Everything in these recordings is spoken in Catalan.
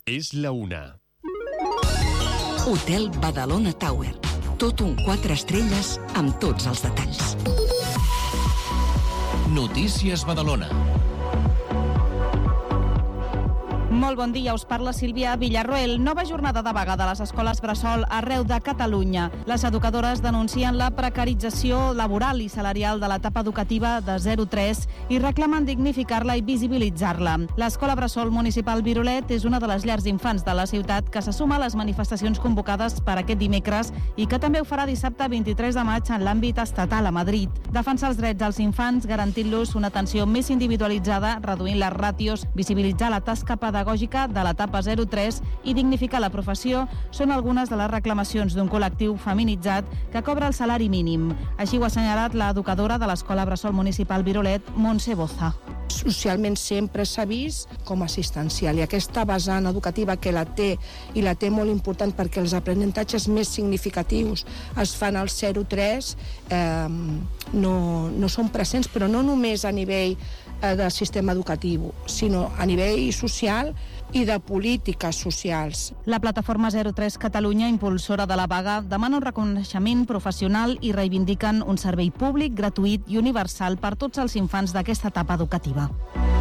És la 1. Hotel Badalona Tower. Tot un 4 estrelles amb tots els detalls. Notícies Badalona. Molt bon dia, us parla Sílvia Villarroel. Nova jornada de vaga de les escoles bressol arreu de Catalunya. Les educadores denuncien la precarització laboral i salarial de l'etapa educativa de 0-3 i reclamen dignificar-la i visibilitzar-la. L'escola bressol municipal Virolet és una de les llars d'infants de la ciutat que se suma a les manifestacions convocades per aquest dimecres i que també ho farà dissabte 23 de maig en l'àmbit estatal a Madrid. Defensar els drets dels infants garantint-los una atenció més individualitzada, reduint les ràtios, visibilitzar la tasca pedagògica de l'etapa 0-3 i dignificar la professió són algunes de les reclamacions d'un col·lectiu feminitzat que cobra el salari mínim. Així ho ha assenyalat l'educadora de l'Escola Bressol Municipal Virolet, Montse Boza. Socialment sempre s'ha vist com assistencial i aquesta vessant educativa que la té i la té molt important perquè els aprenentatges més significatius es fan al 0-3 no són presents, però no només a nivell del sistema educatiu, sinó a nivell social i de polítiques socials. La plataforma 0-3 Catalunya, impulsora de la vaga, demana un reconeixement professional i reivindiquen un servei públic, gratuït i universal per tots els infants d'aquesta etapa educativa.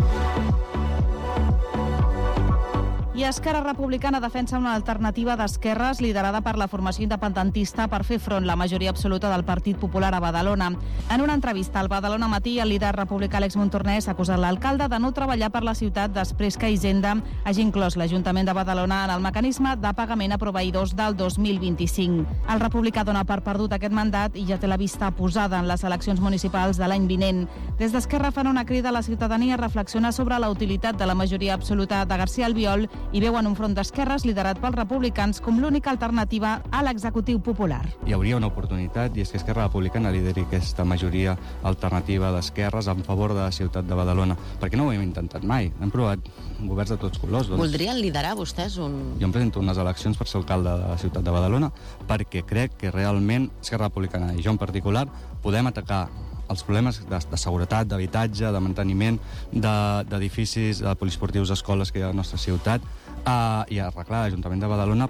I Esquerra Republicana defensa una alternativa d'esquerres liderada per la formació independentista per fer front la majoria absoluta del Partit Popular a Badalona. En una entrevista al Badalona Matí, el líder republicà Àlex Montornès ha acusat l'alcalde de no treballar per la ciutat després que Hisenda hagi inclòs l'Ajuntament de Badalona en el mecanisme de pagament a proveïdors del 2025. El republicà dona per perdut aquest mandat i ja té la vista posada en les eleccions municipals de l'any vinent. Des d'Esquerra fan una crida a la ciutadania a reflexionar sobre la utilitat de la majoria absoluta de García Albiol i veuen un front d'esquerres liderat pels republicans com l'única alternativa a l'executiu popular. Hi hauria una oportunitat i és que Esquerra Republicana lideri aquesta majoria alternativa d'esquerres en favor de la ciutat de Badalona, perquè no ho hem intentat mai. Hem provat governs de tots colors. Voldrien liderar vostès un... Jo em presento unes eleccions per ser alcalde de la ciutat de Badalona perquè crec que realment Esquerra Republicana i jo en particular podem atacar els problemes de seguretat, d'habitatge, de manteniment d'edificis, de poliesportius, escoles que hi ha a la nostra ciutat i arreglar l'Ajuntament de Badalona.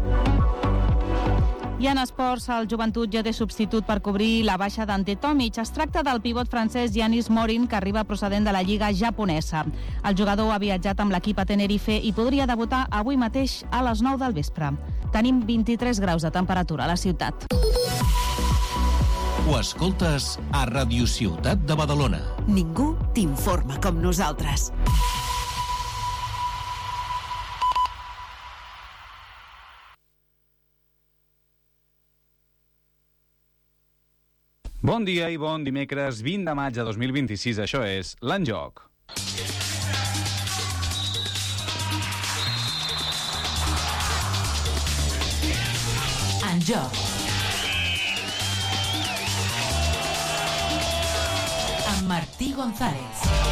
I en esports, el Joventut ja té substitut per cobrir la baixa d'Ante Tomic. Es tracta del pivot francès Yanis Morin, que arriba procedent de la Lliga japonesa. El jugador ha viatjat amb l'equip a Tenerife i podria debutar avui mateix a les 9 del vespre. Tenim 23 graus de temperatura a la ciutat. Ho escoltes a Radio Ciutat de Badalona. Ningú t'informa com nosaltres. Bon dia i bon dimecres 20 de maig de 2026. Això és l'En Joc. En Joc. Amb Martí González.